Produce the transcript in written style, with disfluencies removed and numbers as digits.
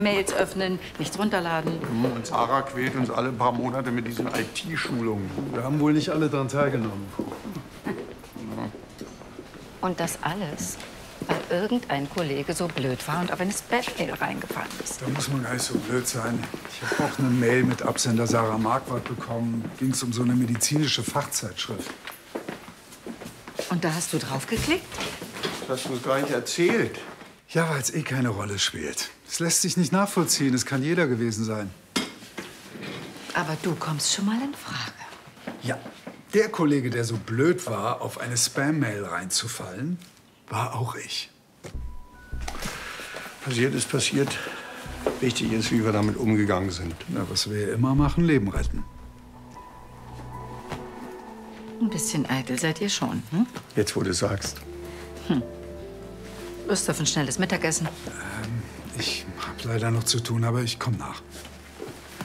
Mails öffnen, nichts runterladen. Und Sarah quält uns alle paar Monate mit diesen IT-Schulungen. Wir haben wohl nicht alle daran teilgenommen. Und das alles, weil irgendein Kollege so blöd war und auf eine Spam-Mail reingefallen ist. Da muss man gar nicht so blöd sein. Ich habe auch eine Mail mit Absender Sarah Marquardt bekommen. Ging es um so eine medizinische Fachzeitschrift. Und da hast du draufgeklickt? Das hast du uns gar nicht erzählt. Ja, weil es eh keine Rolle spielt. Es lässt sich nicht nachvollziehen. Es kann jeder gewesen sein. Aber du kommst schon mal in Frage. Ja, der Kollege, der so blöd war, auf eine Spam-Mail reinzufallen, war auch ich. Passiert ist passiert. Wichtig ist, wie wir damit umgegangen sind. Na, was wir ja immer machen, Leben retten. Ein bisschen eitel seid ihr schon, hm? Jetzt, wo du sagst. Lust auf ein schnelles Mittagessen? Ich habe leider noch zu tun, aber ich komme nach.